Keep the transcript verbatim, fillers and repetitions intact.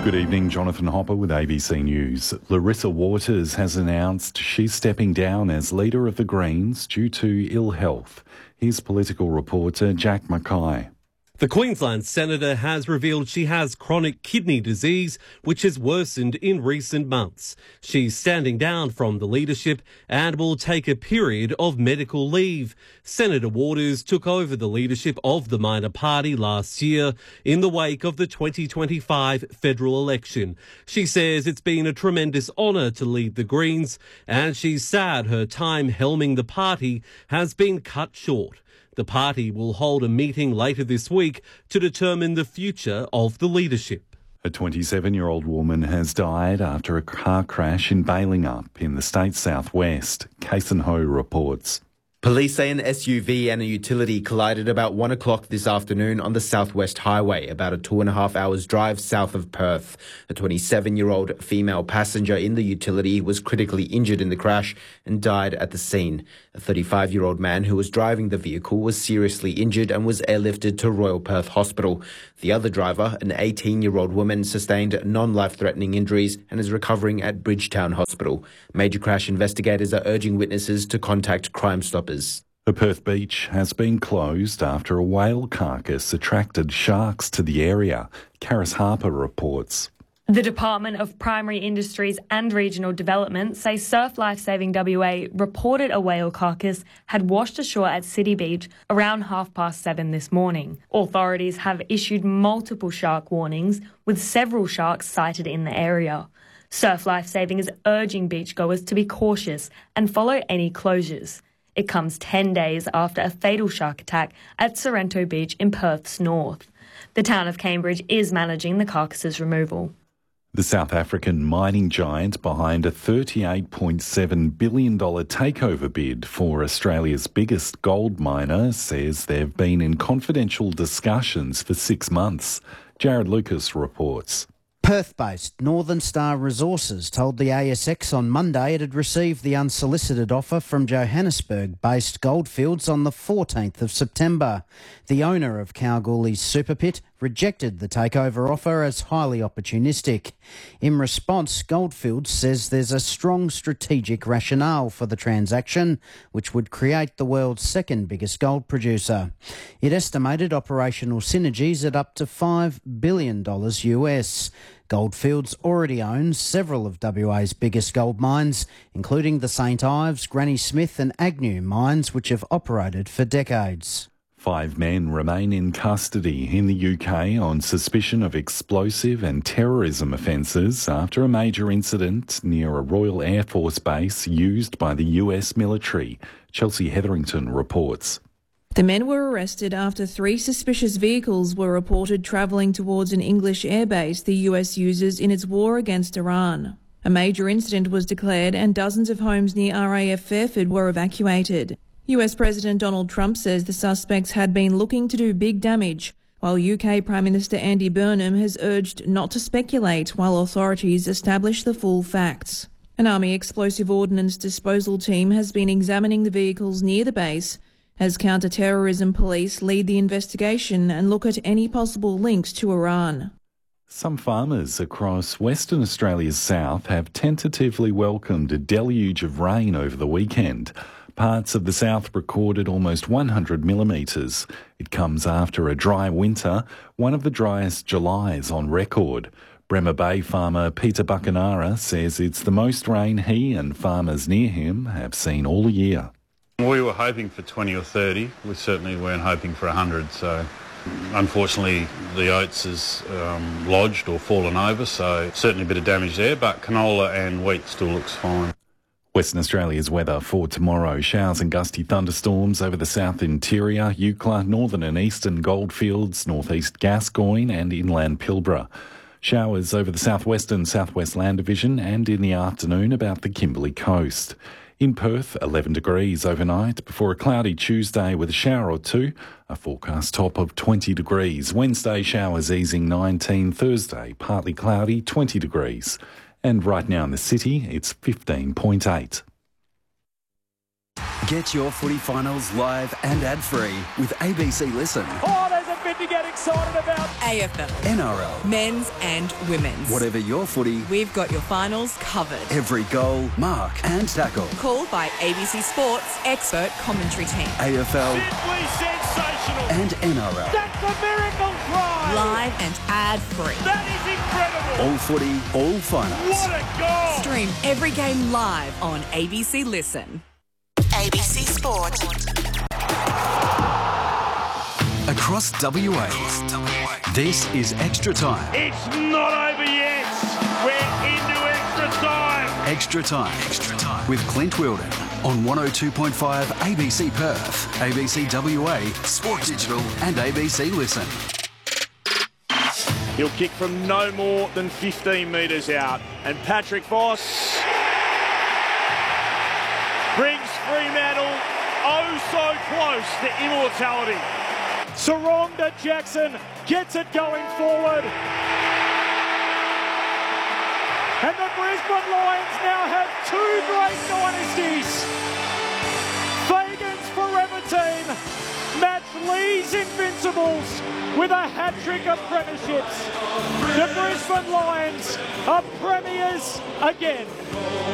Good evening, Jonathan Hopper with A B C News. Larissa Waters has announced she's stepping down as leader of the Greens due to ill health. Here's political reporter Jack Mackay. The Queensland Senator has revealed she has chronic kidney disease, which has worsened in recent months. She's standing down from the leadership and will take a period of medical leave. Senator Waters took over the leadership of the minor party last year in the wake of the twenty twenty-five federal election. She says it's been a tremendous honour to lead the Greens, and she's sad her time helming the party has been cut short. The party will hold a meeting later this week to determine the future of the leadership. A twenty-seven-year-old woman has died after a car crash in Balingup in the state's southwest. Kason Ho reports. Police say an S U V and a utility collided about one o'clock this afternoon on the Southwest Highway, about a two and a half hours drive south of Perth. A twenty-seven-year-old female passenger in the utility was critically injured in the crash and died at the scene. A thirty-five-year-old man who was driving the vehicle was seriously injured and was airlifted to Royal Perth Hospital. The other driver, an eighteen-year-old woman, sustained non-life-threatening injuries and is recovering at Bridgetown Hospital. Major crash investigators are urging witnesses to contact Crime Stoppers. The Perth beach has been closed after a whale carcass attracted sharks to the area. Karis Harper reports. The Department of Primary Industries and Regional Development say Surf Life Saving W A reported a whale carcass had washed ashore at City Beach around half past seven this morning. Authorities have issued multiple shark warnings, with several sharks sighted in the area. Surf Life Saving is urging beachgoers to be cautious and follow any closures. It comes ten days after a fatal shark attack at Sorrento Beach in Perth's north. The town of Cambridge is managing the carcass's removal. The South African mining giant behind a thirty-eight point seven billion dollars takeover bid for Australia's biggest gold miner says they've been in confidential discussions for six months. Jared Lucas reports. Perth-based Northern Star Resources told the A S X on Monday it had received the unsolicited offer from Johannesburg-based Goldfields on the fourteenth of September. The owner of Kalgoorlie's super pit rejected the takeover offer as highly opportunistic. In response, Goldfields says there's a strong strategic rationale for the transaction, which would create the world's second biggest gold producer. It estimated operational synergies at up to five billion dollars U S. Goldfields already owns several of W A's biggest gold mines, including the Saint Ives, Granny Smith and Agnew mines, which have operated for decades. Five men remain in custody in the U K on suspicion of explosive and terrorism offences after a major incident near a Royal Air Force base used by the U S military. Chelsea Hetherington reports. The men were arrested after three suspicious vehicles were reported travelling towards an English airbase the U S uses in its war against Iran. A major incident was declared and dozens of homes near R A F Fairford were evacuated. U S President Donald Trump says the suspects had been looking to do big damage, while U K Prime Minister Andy Burnham has urged not to speculate while authorities establish the full facts. An Army explosive ordnance disposal team has been examining the vehicles near the base as counter-terrorism police lead the investigation and look at any possible links to Iran. Some farmers across Western Australia's south have tentatively welcomed a deluge of rain over the weekend. Parts of the south recorded almost one hundred millimetres. It comes after a dry winter, one of the driest Julys on record. Bremer Bay farmer Peter Buckenara says it's the most rain he and farmers near him have seen all year. We were hoping for twenty or thirty. We certainly weren't hoping for one hundred. So unfortunately the oats has um, lodged or fallen over, so certainly a bit of damage there, but canola and wheat still looks fine. Western Australia's weather for tomorrow. Showers and gusty thunderstorms over the south interior, Eucla, northern and eastern Goldfields, northeast Gascoyne and inland Pilbara. Showers over the southwest and southwest land division and in the afternoon about the Kimberley coast. In Perth, eleven degrees overnight before a cloudy Tuesday with a shower or two. A forecast top of twenty degrees. Wednesday, showers easing nineteen. Thursday, partly cloudy, twenty degrees. And right now in the city, it's fifteen point eight. Get your footy finals live and ad-free with A B C Listen. Oh, there's a bit to get excited about. A F L, N R L, men's and women's. Whatever your footy, we've got your finals covered. Every goal, mark and tackle. Called by A B C Sports expert commentary team. A F L. Simply sensational. And N R L. That's a miracle try. Live and ad-free. That is incredible. All footy, all finals. What a goal. Stream every game live on A B C Listen. A B C Sport. Across W A, this is Extra Time. It's not over yet. We're into extra time. Extra Time. Extra Time. With Clint Wilden on one oh two point five A B C Perth, A B C W A, Sport Digital and A B C Listen. He'll kick from no more than fifteen metres out. And Patrick Voss brings Fremantle oh so close to immortality. Saronga Jackson gets it going forward. And the Brisbane Lions now have two great dynasties. Fagan's Forever Team match Lee's Invincibles with a hat-trick of premierships. The Brisbane Lions are premiers again.